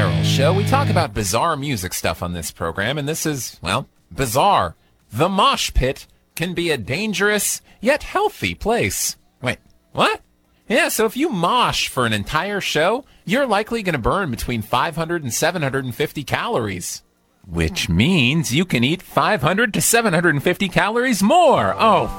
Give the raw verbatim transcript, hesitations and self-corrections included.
Carroll Show. We talk about bizarre music stuff on this program, and this is, well, bizarre. The mosh pit can be a dangerous yet healthy place. Wait, what? Yeah, so if you mosh for an entire show, you're likely going to burn between five hundred and seven hundred fifty calories. Which means you can eat five hundred to seven hundred fifty calories more. Oh,